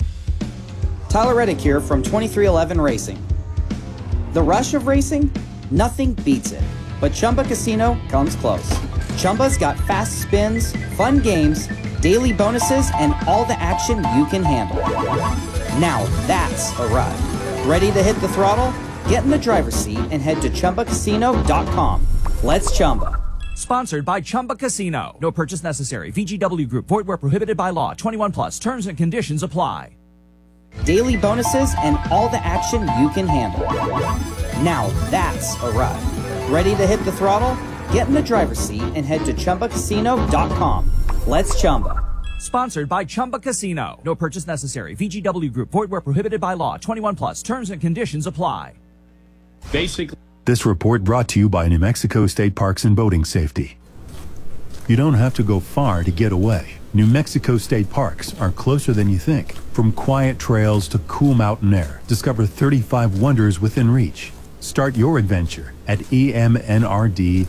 Tyler Reddick here from twenty-three eleven Racing. The rush of racing? Nothing beats it. But Chumba Casino comes close. Chumba's got fast spins, fun games, daily bonuses, and all the action you can handle. Now that's a ride. Ready to hit the throttle? Get in the driver's seat and head to Chumba Casino dot com. Let's Chumba. Sponsored by Chumba Casino. No purchase necessary. V G W Group. Void where prohibited by law. twenty-one plus. Terms and conditions apply. Daily bonuses and all the action you can handle. Now that's a ride. Ready to hit the throttle? Get in the driver's seat and head to Chumba Casino dot com. Let's Chumba. Sponsored by Chumba Casino. No purchase necessary. V G W Group. Void where prohibited by law. twenty-one plus. Terms and conditions apply. Basically. This report brought to you by New Mexico State Parks and Boating Safety. You don't have to go far to get away. New Mexico State Parks are closer than you think. From quiet trails to cool mountain air, discover thirty-five wonders within reach. Start your adventure at emnrd.nm.gov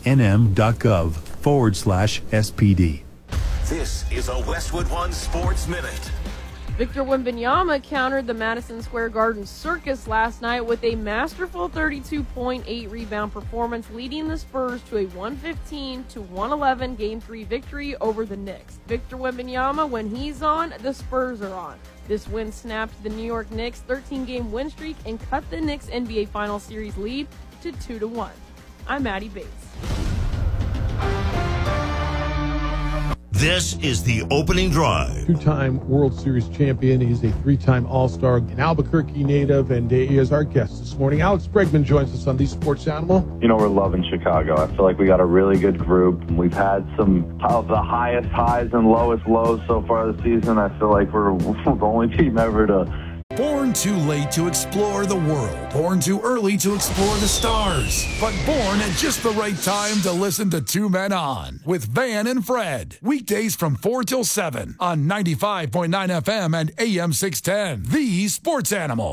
forward slash SPD. This is a Westwood One Sports Minute. Victor Wembanyama countered the Madison Square Garden circus last night with a masterful thirty-two point eight rebound performance, leading the Spurs to a one fifteen to one eleven Game three victory over the Knicks. Victor Wembanyama, when he's on, the Spurs are on. This win snapped the New York Knicks' thirteen-game win streak and cut the Knicks' N B A Finals series lead to two to one. I'm Maddie Bates. This is the opening drive. Two-time World Series champion. He's a three-time All-Star, an Albuquerque native, and he is our guest this morning. Alex Bregman joins us on the Sports Animal. You know, we're loving Chicago. I feel like we got a really good group. We've had some of the highest highs and lowest lows so far this season. I feel like we're, we're the only team ever to... Born too late to explore the world. Born too early to explore the stars. But born at just the right time to listen to Two Men On with Van and Fred. Weekdays from four till seven on ninety-five point nine F M and A M six ten. The Sports Animal.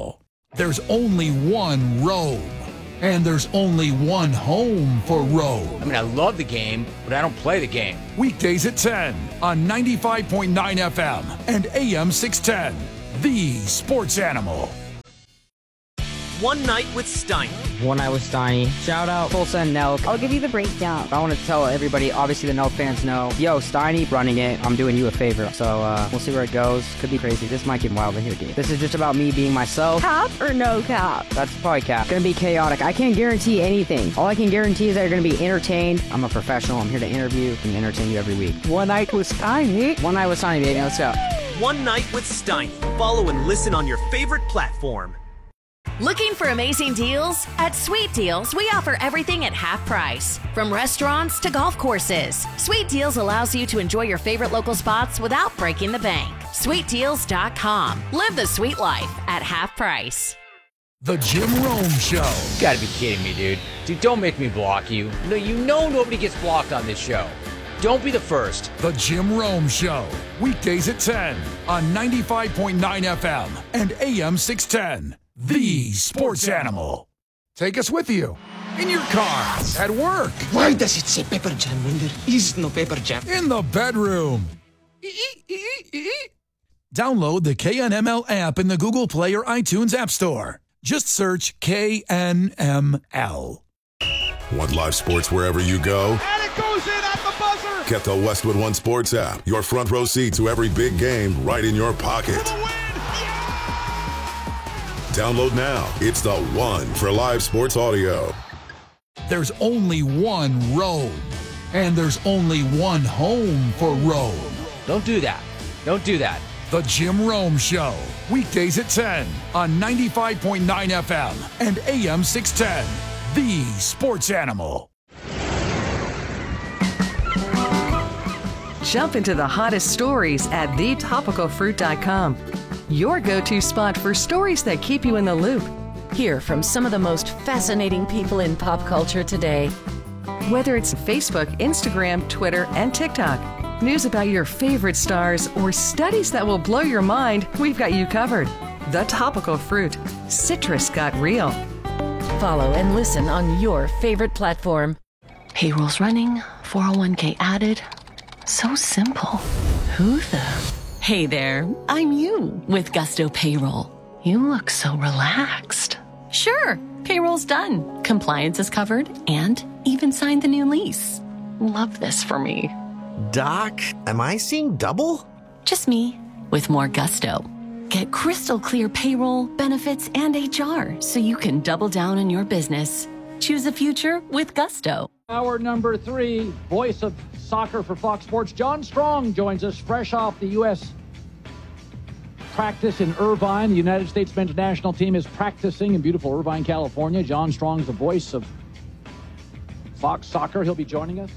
There's only one robe, and there's only one home for Robe. I mean, I love the game, but I don't play the game. Weekdays at ten on ninety-five point nine F M and A M six ten, the Sports Animal. One Night with Steiny. One Night with Steiny. Shout out Tulsa and Nelk. I'll give you the breakdown. I want to tell everybody, obviously the Nelk fans know, yo, Steiny running it. I'm doing you a favor. So uh, we'll see where it goes. Could be crazy. This might get wild in here, dude. This is just about me being myself. Cap or no cap? That's probably cap. Gonna be chaotic. I can't guarantee anything. All I can guarantee is that you're gonna be entertained. I'm a professional. I'm here to interview and entertain you every week. One Night with Steiny. One Night with Steiny, baby. Let's go. One Night with Steiny. Follow and listen on your favorite platform. Looking for amazing deals? At Sweet Deals, we offer everything at half price. From restaurants to golf courses, Sweet Deals allows you to enjoy your favorite local spots without breaking the bank. sweet deals dot com. Live the sweet life at half price. The Jim Rome Show. You gotta be kidding me, dude. Dude, don't make me block you. No, you know nobody gets blocked on this show. Don't be the first. The Jim Rome Show. Weekdays at ten on ninety-five point nine F M and A M six ten. The Sports Animal. Take us with you. In your car. At work. Why does it say pepper jam when there is no pepper jam? In the bedroom. Download the K N M L app in the Google Play or iTunes App Store. Just search K N M L. Want live sports wherever you go? And it goes in at the buzzer! Get the Westwood One Sports app. Your front row seat to every big game right in your pocket. Download now. It's the one for live sports audio. There's only one robe, and there's only one home for Robe. Don't do that. Don't do that. The Jim Rome Show. Weekdays at ten on ninety-five point nine F M and A M six ten. The Sports Animal. Jump into the hottest stories at the topical fruit dot com. Your go-to spot for stories that keep you in the loop. Hear from some of the most fascinating people in pop culture today. Whether it's Facebook, Instagram, Twitter, and TikTok, news about your favorite stars, or studies that will blow your mind, we've got you covered. The Topical Fruit. Citrus got real. Follow and listen on your favorite platform. Payroll's running, four oh one k added. So simple. Who the... Hey there, I'm you with Gusto Payroll. You look so relaxed. Sure, payroll's done, compliance is covered, and even signed the new lease. Love this for me. Doc, am I seeing double? Just me, with more gusto. Get crystal clear payroll, benefits, and H R so you can double down on your business. Choose a future with Gusto. Hour number three, voice of soccer for Fox Sports, John Strong joins us fresh off the U S practice in Irvine. The United States men's national team is practicing in beautiful Irvine, California. John Strong's the voice of Fox Soccer. He'll be joining us.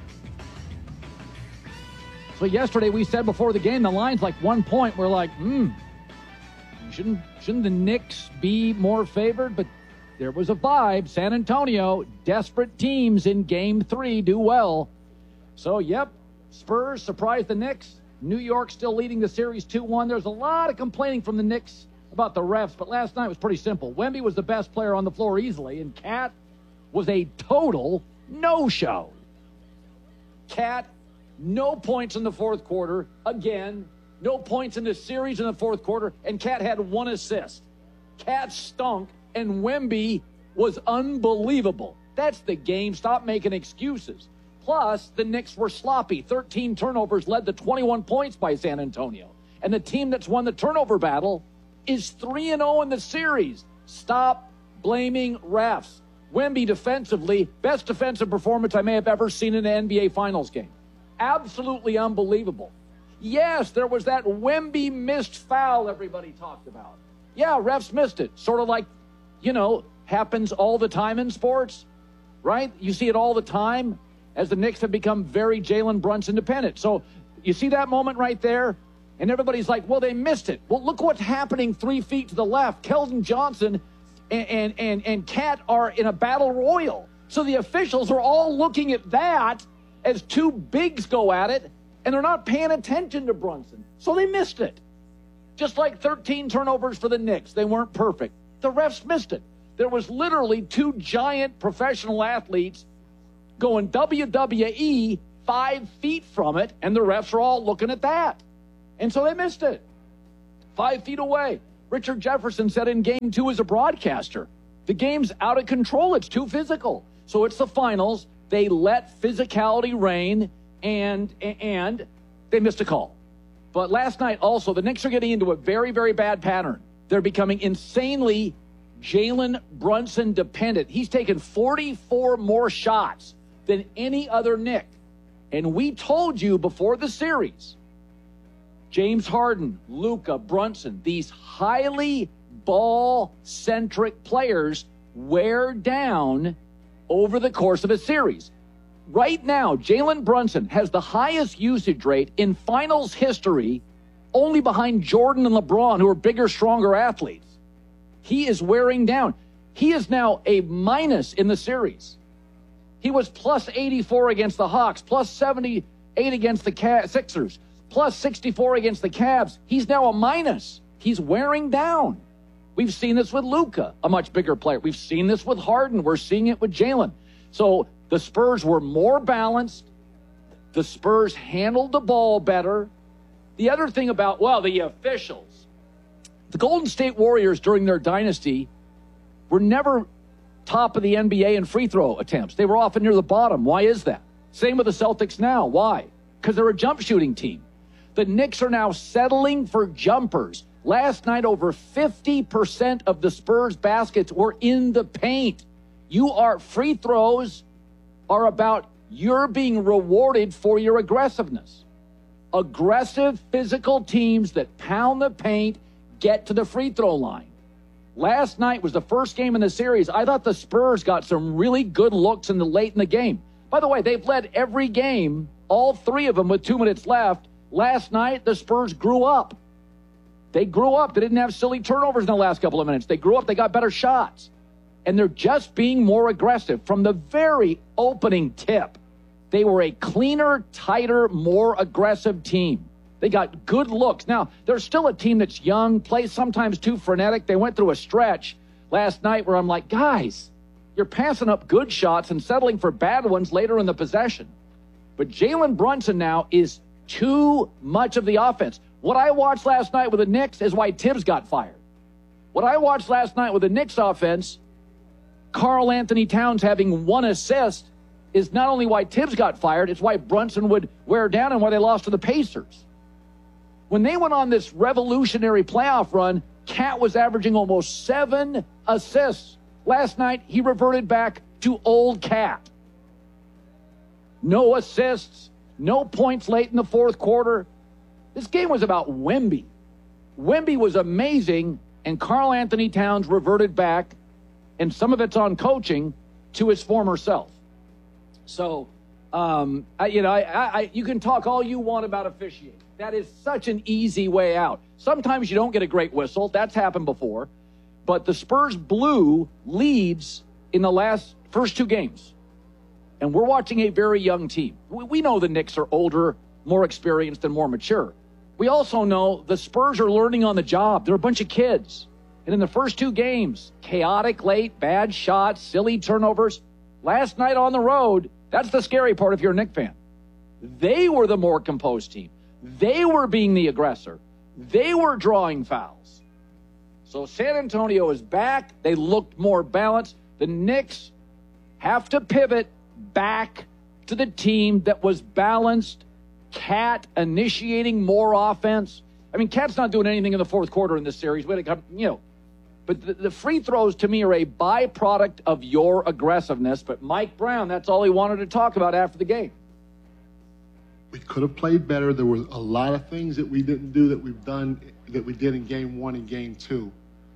So yesterday we said before the game, the line's like one point. We're like, hmm, shouldn't, shouldn't the Knicks be more favored? But there was a vibe. San Antonio, desperate teams in game three do well. So, yep, Spurs surprised the Knicks. New York still leading the series two one. There's a lot of complaining from the Knicks about the refs, but last night was pretty simple. Wemby was the best player on the floor easily, and Cat was a total no-show. Cat, no points in the fourth quarter. Again, no points in the series in the fourth quarter, and Cat had one assist. Cat stunk, and Wemby was unbelievable. That's the game. Stop making excuses. Plus, the Knicks were sloppy. thirteen turnovers led to twenty-one points by San Antonio. And the team that's won the turnover battle is three and oh in the series. Stop blaming refs. Wemby defensively, best defensive performance I may have ever seen in an N B A Finals game. Absolutely unbelievable. Yes, there was that Wemby missed foul everybody talked about. Yeah, refs missed it. Sort of like, you know, happens all the time in sports, right? You see it all the time as the Knicks have become very Jalen Brunson dependent. So you see that moment right there, and everybody's like, well, they missed it. Well, look what's happening three feet to the left. Keldon Johnson and, and, and, and Cat are in a battle royal. So the officials are all looking at that as two bigs go at it, and they're not paying attention to Brunson. So they missed it. Just like thirteen turnovers for the Knicks. They weren't perfect. The refs missed it. There was literally two giant professional athletes going W W E five feet from it, and the refs are all looking at that. And so they missed it. Five feet away. Richard Jefferson said in game two as a broadcaster, the game's out of control. It's too physical. So it's the finals. They let physicality reign, and and they missed a call. But last night also, the Knicks are getting into a very, very bad pattern. They're becoming insanely Jalen Brunson dependent. He's taken forty-four more shots than any other Knick. And we told you before the series, James Harden, Luka, Brunson, these highly ball-centric players wear down over the course of a series. Right now, Jalen Brunson has the highest usage rate in finals history, only behind Jordan and LeBron, who are bigger, stronger athletes. He is wearing down. He is now a minus in the series. He was plus eighty-four against the Hawks, plus seventy-eight against the Sixers, plus sixty-four against the Cavs. He's now a minus. He's wearing down. We've seen this with Luka, a much bigger player. We've seen this with Harden. We're seeing it with Jalen. So the Spurs were more balanced. The Spurs handled the ball better. The other thing about, well, the officials. The Golden State Warriors during their dynasty were never top of the N B A in free throw attempts. They were often near the bottom. Why is that? Same with the Celtics now. Why? Because they're a jump shooting team. The Knicks are now settling for jumpers. Last night, over fifty percent of the Spurs baskets were in the paint. You are, free throws are about you're being rewarded for your aggressiveness. Aggressive physical teams that pound the paint get to the free throw line. Last night was the first game in the series. I thought the Spurs got some really good looks in the late in the game. By the way, they've led every game, all three of them with two minutes left. Last night, the Spurs grew up. They grew up. They didn't have silly turnovers in the last couple of minutes. They grew up. They got better shots. And they're just being more aggressive. From the very opening tip, they were a cleaner, tighter, more aggressive team. They got good looks. Now, they're still a team that's young, plays sometimes too frenetic. They went through a stretch last night where I'm like, guys, you're passing up good shots and settling for bad ones later in the possession. But Jalen Brunson now is too much of the offense. What I watched last night with the Knicks is why Tibbs got fired. What I watched last night with the Knicks offense, Karl Anthony Towns having one assist, is not only why Tibbs got fired, it's why Brunson would wear down and why they lost to the Pacers. When they went on this revolutionary playoff run, Cat was averaging almost seven assists. Last night, he reverted back to old Cat. No assists, no points late in the fourth quarter. This game was about Wemby. Wemby was amazing, and Karl Anthony Towns reverted back, and some of it's on coaching, to his former self. So, um, I, you know, I, I, you can talk all you want about officiating. That is such an easy way out. Sometimes you don't get a great whistle. That's happened before. But the Spurs blew leads in the last first two games. And we're watching a very young team. We, we know the Knicks are older, more experienced, and more mature. We also know the Spurs are learning on the job. They're a bunch of kids. And in the first two games, chaotic late, bad shots, silly turnovers. Last night on the road, that's the scary part if you're a Knicks fan. They were the more composed team. They were being the aggressor. They were drawing fouls. So San Antonio is back. They looked more balanced. The Knicks have to pivot back to the team that was balanced. Cat initiating more offense. I mean, Cat's not doing anything in the fourth quarter in this series. We had to come, you know, but the, the free throws to me are a byproduct of your aggressiveness. But Mike Brown, that's all he wanted to talk about after the game. We could have played better. There were a lot of things that we didn't do that we've done, that we did in game one and game two.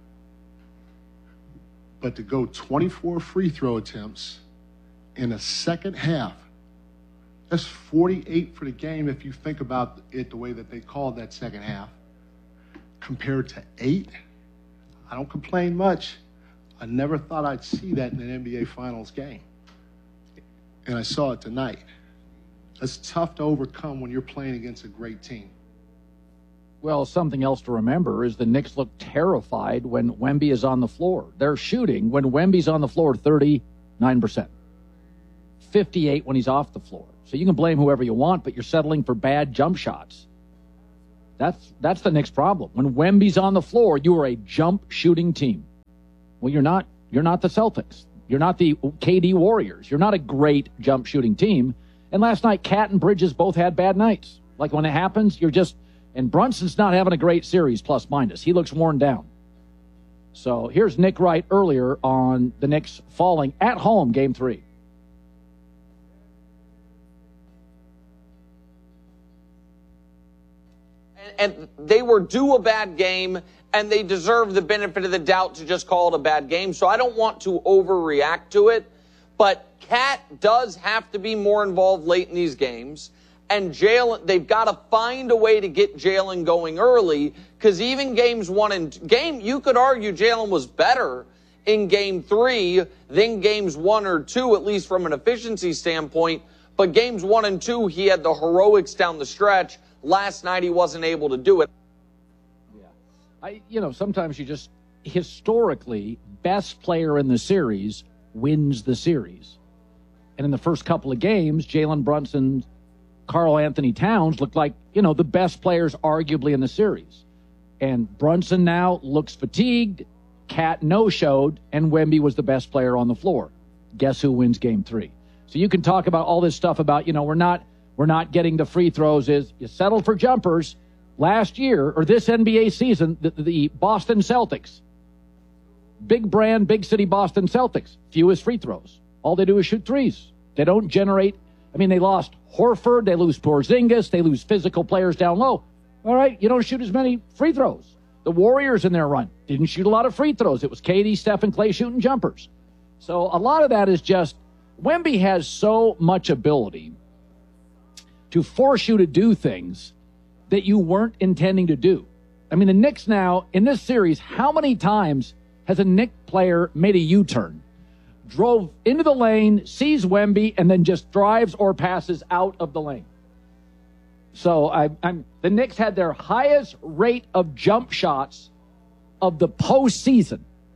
But to go twenty-four free throw attempts in a second half, that's forty-eight for the game if you think about it the way that they called that second half. Compared to eight, I don't complain much. I never thought I'd see that in an N B A Finals game. And I saw it tonight. It's tough to overcome when you're playing against a great team. Well, something else to remember is the Knicks look terrified when Wemby is on the floor. They're shooting, when Wemby's on the floor, thirty-nine percent. fifty-eight when he's off the floor. So you can blame whoever you want, but you're settling for bad jump shots. That's that's the Knicks' problem. When Wemby's on the floor, you are a jump shooting team. Well, you're not. You're not the Celtics. You're not the K D Warriors. You're not a great jump shooting team. And last night, Cat and Bridges both had bad nights. Like when it happens, you're just. And Brunson's not having a great series, plus minus. He looks worn down. So here's Nick Wright earlier on the Knicks falling at home, game three. And they were due a bad game, and they deserve the benefit of the doubt to just call it a bad game. So I don't want to overreact to it. But Cat does have to be more involved late in these games. And Jalen, they've got to find a way to get Jalen going early, because even games one and game, you could argue Jalen was better in game three than games one or two, at least from an efficiency standpoint. But games one and two, he had the heroics down the stretch. Last night, he wasn't able to do it. Yeah, I, you know, sometimes you just historically best player in the series wins the series, and in the first couple of games, Jalen Brunson, Karl Anthony Towns looked like, you know, the best players arguably in the series. And Brunson now looks fatigued. Cat no-showed, and Wemby was the best player on the floor. Guess who wins game three? So you can talk about all this stuff about, you know, we're not we're not getting the free throws. Is you settled for jumpers. Last year, or this N B A season, the, the Boston Celtics, big brand, big city Boston Celtics, fewest free throws. All they do is shoot threes. They don't generate. I mean, they lost Horford, they lose Porzingis, they lose physical players down low. All right, you don't shoot as many free throws. The Warriors in their run didn't shoot a lot of free throws. It was K D, Steph, and Clay shooting jumpers. So a lot of that is just Wemby has so much ability to force you to do things that you weren't intending to do. I mean, the Knicks now, in this series, how many times has a Knicks player made a U-turn? Drove into the lane, sees Wemby, and then just drives or passes out of the lane. So I, I'm, the Knicks had their highest rate of jump shots of the postseason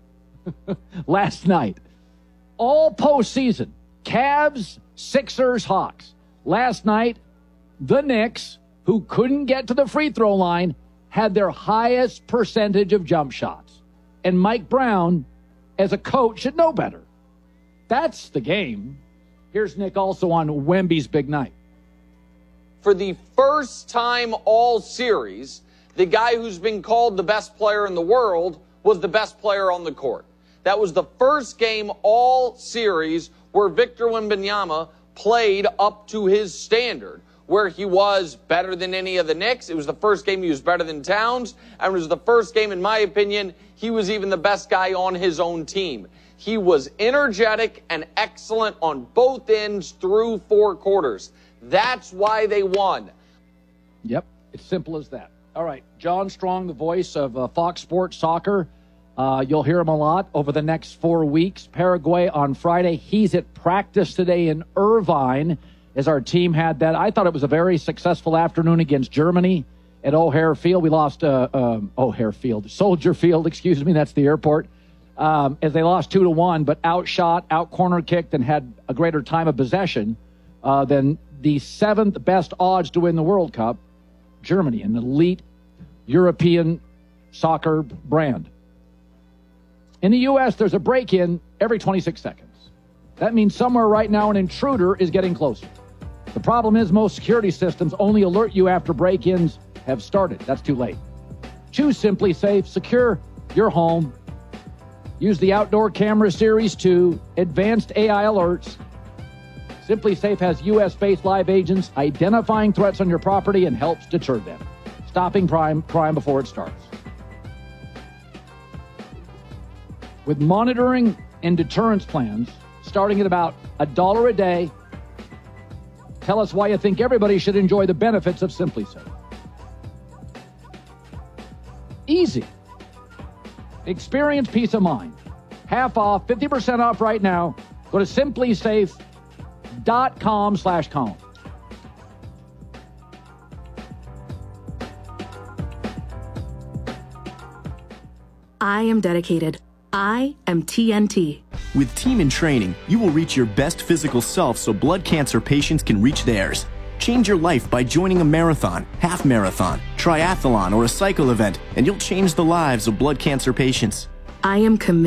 last night. All postseason. Cavs, Sixers, Hawks. Last night, the Knicks, who couldn't get to the free throw line, had their highest percentage of jump shots. And Mike Brown, as a coach, should know better. That's the game. Here's Nick also on Wemby's big night. For the first time all series, the guy who's been called the best player in the world was the best player on the court. That was the first game all series where Victor Wembanyama played up to his standard, where he was better than any of the Knicks. It was the first game he was better than Towns, and it was the first game, in my opinion, he was even the best guy on his own team. He was energetic and excellent on both ends through four quarters. That's why they won. Yep, it's simple as that. All right, John Strong, the voice of uh, Fox Sports Soccer. Uh, you'll hear him a lot over the next four weeks. Paraguay on Friday. He's at practice today in Irvine as our team had that. I thought it was a very successful afternoon against Germany at O'Hare Field. We lost uh, um, O'Hare Field, Soldier Field, excuse me. That's the airport. Um, as they lost two to one, but outshot, out corner kicked, and had a greater time of possession uh, than the seventh best odds to win the World Cup, Germany, an elite European soccer brand. In the U S, there's a break-in every twenty-six seconds. That means somewhere right now an intruder is getting closer. The problem is most security systems only alert you after break-ins have started. That's too late. Choose Simply Safe. Secure your home. Use the Outdoor Camera Series two, advanced A I alerts. Simply Safe has U S-based live agents identifying threats on your property and helps deter them, stopping crime, crime before it starts. With monitoring and deterrence plans starting at about a dollar a day, tell us why you think everybody should enjoy the benefits of Simply Safe. Easy. Experience peace of mind. Half off, fifty percent off right now. Go to simply safe dot com slash column. I am dedicated. I am T N T. With Team in Training, you will reach your best physical self so blood cancer patients can reach theirs. Change your life by joining a marathon, half marathon, triathlon, or a cycle event, and you'll change the lives of blood cancer patients. I am committed.